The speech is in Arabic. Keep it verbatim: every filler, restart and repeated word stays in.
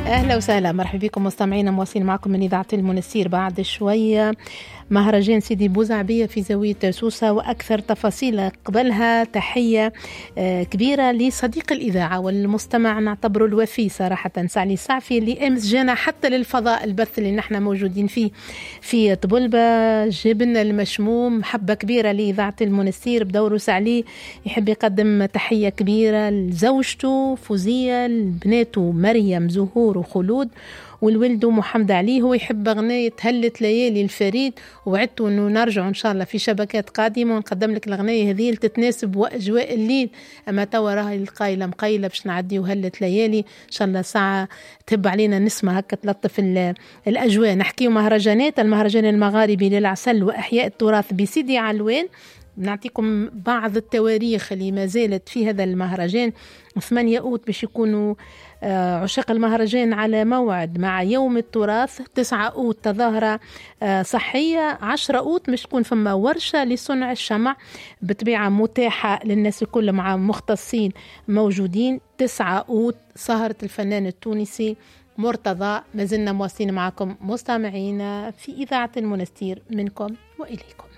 أهلا وسهلا، مرحبا بكم مستمعينا، مواصلين معكم من إذاعة المنستير. بعد شوية مهرجان سيدي بوزعبية في زاوية سوسة وأكثر تفاصيل. قبلها تحية كبيرة لصديق الإذاعة والمستمع نعتبره الوفي صراحة، سعلي السعفي اللي أمس جانا حتى للفضاء البث اللي نحن موجودين فيه في طبلبة، جبنا المشموم. محبة كبيرة لإذاعة المنستير بدوره. سعلي يحب يقدم تحية كبيرة لزوجته فوزية، لبناته مريم زهور وخلود، والولد محمد علي. هو يحب أغنية هلت ليالي الفريد، وعدتوا أنه نرجع إن شاء الله في شبكات قادمة ونقدم لك الأغنية هذه تتناسب وأجواء الليل. أما توا راهي القايلة مقيلة باش نعدي وهلت ليالي إن شاء الله ساعة تهب علينا نسمة هكا تلطف الأجواء. نحكي مهرجانات، المهرجان المغاربي للعسل وأحياء التراث بسيدي علوان. نعطيكم بعض التواريخ اللي ما زالت في هذا المهرجان. ثمانية أوت باش يكونوا عشاق المهرجان على موعد مع يوم التراث. تسعة أوت تظاهرة صحية. عشرة أوت مش تكون فما ورشة لصنع الشمع بطبيعة متاحة للناس الكل مع مختصين موجودين. تسعة أوت سهرة الفنان التونسي مرتضى. ما زلنا مواصلين معكم مستمعين في إذاعة المنستير، منكم وإليكم.